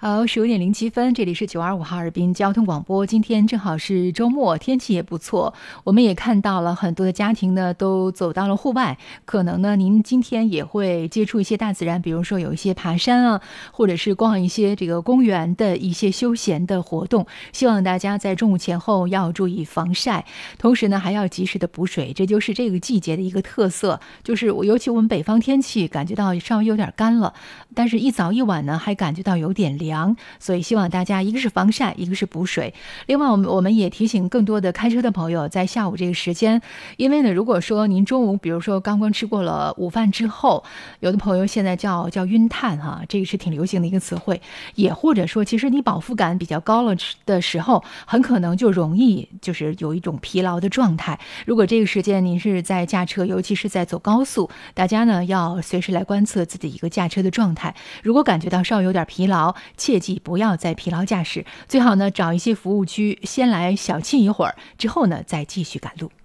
好，15:07，这里是925哈尔滨交通广播。今天正好是周末，天气也不错。我们也看到了很多的家庭呢，都走到了户外。可能呢，您今天也会接触一些大自然，比如说有一些爬山啊，或者是逛一些这个公园的一些休闲的活动。希望大家在中午前后要注意防晒，同时呢，还要及时的补水。这就是这个季节的一个特色，就是尤其我们北方天气感觉到稍微有点干了，但是一早一晚呢，还感觉到有点凉。所以希望大家一个是防晒，一个是补水。另外我们也提醒更多的开车的朋友，在下午这个时间，因为呢，如果说您中午比如说刚吃过了午饭之后，有的朋友现在叫晕碳哈，这个是挺流行的一个词汇，也或者说其实你饱腹感比较高了的时候，很可能就容易就是有一种疲劳的状态。如果这个时间您是在驾车，尤其是在走高速，大家呢要随时来观测自己一个驾车的状态。如果感觉到稍有点疲劳，切记不要再疲劳驾驶，最好呢找一些服务区先来小憩一会儿，之后呢再继续赶路。